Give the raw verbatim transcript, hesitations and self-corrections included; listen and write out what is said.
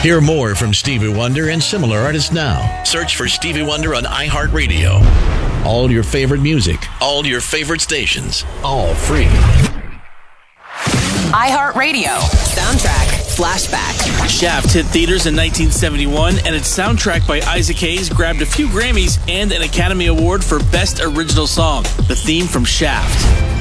Hear more from Stevie Wonder and similar artists now. Search for Stevie Wonder on iHeartRadio. All your favorite music, all your favorite stations, all free. iHeartRadio. Soundtrack Flashback. Shaft hit theaters in nineteen seventy-one, and its soundtrack by Isaac Hayes grabbed a few Grammys and an Academy Award for Best Original Song, the theme from Shaft.